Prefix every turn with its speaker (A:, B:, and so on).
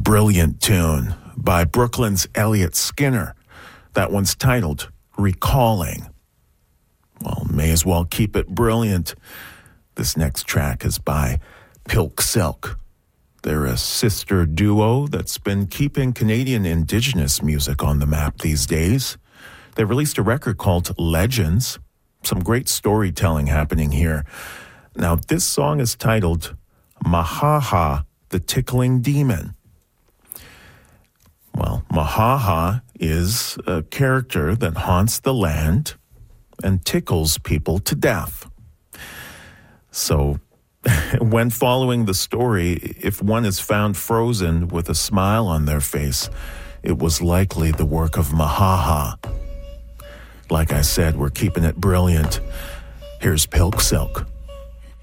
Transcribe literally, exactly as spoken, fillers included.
A: brilliant tune by Brooklyn's Elliott Skinner. That one's titled Recalling. Well, may as well keep it brilliant. This next track is by Pilk Silk. They're a sister duo that's been keeping Canadian Indigenous music on the map these days. They released a record called Legends. Some great storytelling happening here. Now, this song is titled Mahaha, the Tickling Demon. Well, Mahaha is a character that haunts the land and tickles people to death. So, when following the story, if one is found frozen with a smile on their face, it was likely the work of Mahaha. Like I said, we're keeping it brilliant. Here's Pilk Silk.